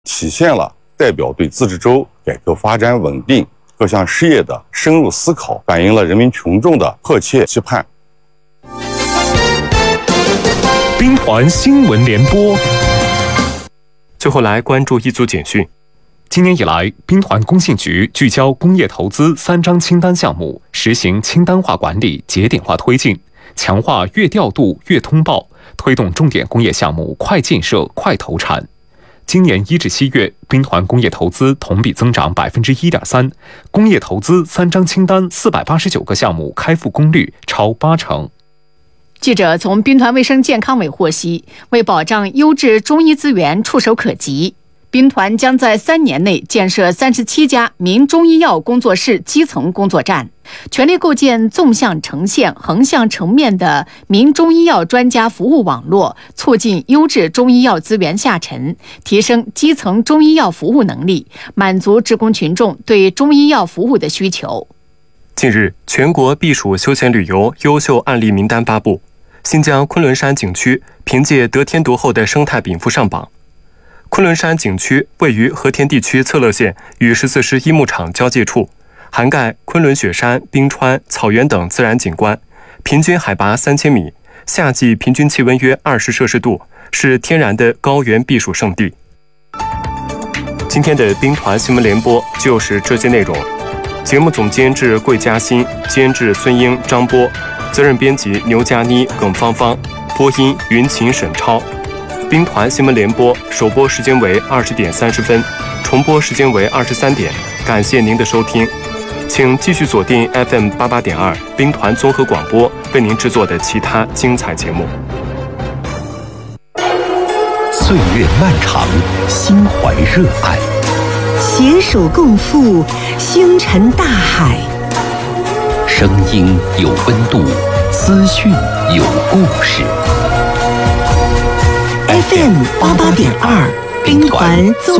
体现了代表对自治州改革发展稳定各项事业的深入思考，反映了人民群众的迫切期盼。 兵团新闻联播。最后来关注一组简讯。今年以来，兵团工信局聚焦工业投资3张清单项目，实行清单化管理、节点化推进，强化月调度、月通报，推动重点工业项目快建设、快投产。今年1至7月，兵团工业投资同比增长1.3%，工业投资3张清单489个项目开复功率超80%。 记者从兵团卫生健康委获悉，为保障优质中医资源触手可及，兵团将在3年内建设37家民中医药工作室基层工作站，全力构建纵向呈现、横向层面的民中医药专家服务网络，促进优质中医药资源下沉，提升基层中医药服务能力，满足职工群众对中医药服务的需求。 近日，全国避暑休闲旅游优秀案例名单发布，新疆昆仑山景区凭借得天独厚的生态禀赋上榜。昆仑山景区位于和田地区策勒县与14师一牧场交界处，涵盖昆仑雪山、冰川、草原等自然景观，平均海拔3000米，夏季平均气温约20摄氏度，是天然的高原避暑胜地。今天的兵团新闻联播就是这些内容。节目总监制桂嘉欣，监制孙英、张波，责任编辑牛佳妮、耿芳芳，播音云琴、沈超。兵团新闻联播首播时间为20点30分，重播时间为23点。感谢您的收听，请继续锁定 FM88.2兵团综合广播为您制作的其他精彩节目。 岁月漫长，心怀热爱， 携手共赴星辰大海。 声音有温度，资讯有故事。 FM88.2兵团综